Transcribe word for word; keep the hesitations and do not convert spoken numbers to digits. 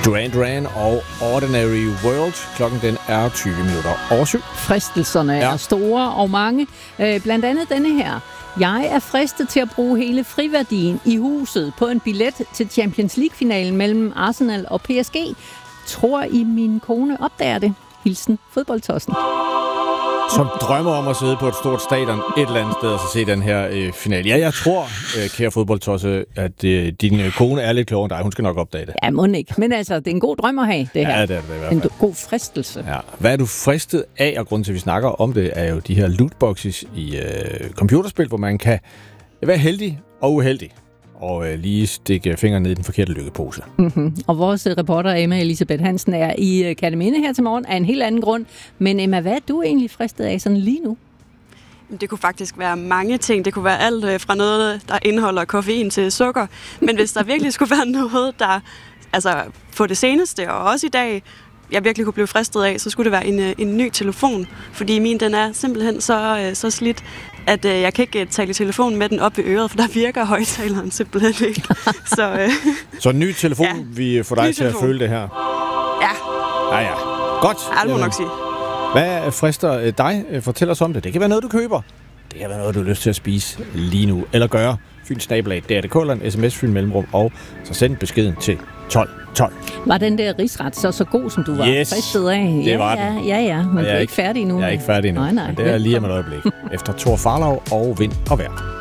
Duran Duran og Ordinary World. Klokken den er tyve minutter over syv. Fristelserne ja. er store og mange. Øh, blandt andet denne her. Jeg er fristet til at bruge hele friværdien i huset på en billet til Champions League-finalen mellem Arsenal og P S G. Tror I, min kone opdager det? Hilsen fodboldtossen. Som drømmer om at sidde på et stort stadion et eller andet sted og så se den her øh, finale. Ja, jeg tror, øh, kære fodboldtosse, at øh, din øh, kone er lidt klogere end dig. Hun skal nok opdage det. Ja, må ikke. Men altså, det er en god drøm at have, det her. Ja, det er det i hvert fald. En god fristelse. Ja. Hvad er du fristet af? Og grunden til, at vi snakker om det, er jo de her lootboxes i øh, computerspil, hvor man kan være heldig og uheldig. Og øh, lige stikke fingeren ned i den forkerte lykkepose. Mm-hmm. Og vores reporter Emma Elisabeth Hansen er i Kerteminde her til morgen af en helt anden grund. Men Emma, hvad er du egentlig fristet af sådan lige nu? Det kunne faktisk være mange ting. Det kunne være alt fra noget, der indeholder koffein til sukker. Men hvis der virkelig skulle være noget, der altså på det seneste og også i dag, jeg virkelig kunne blive fristet af, så skulle det være en, en ny telefon. Fordi min, den er simpelthen så, så slidt, at øh, jeg kan ikke tale i telefonen med den op i øret, for der virker højtaleren simpelthen ikke. så, øh, så en ny telefon, ja. vi får dig ny til telefon. at føle det her? Ja. Ja, ja. Godt. Ja, det må nok sige. Hvad frister dig? Fortæl os om det. Det kan være noget, du køber. Det kan være noget, du har lyst til at spise lige nu. Eller gøre. Fyns nabolag, D R D K, eller en sms Fyn Mellemrum, og så send beskeden til tolv tolv. Var den der rigsret så så god, som du var yes, fristet af? det var ja, den. Ja, ja, men du er ikke ikke færdig endnu. Jeg er ikke færdig endnu. Nej, nej. Men det er lige om et øjeblik. Efter Thor Farlov og Vind og Vejr.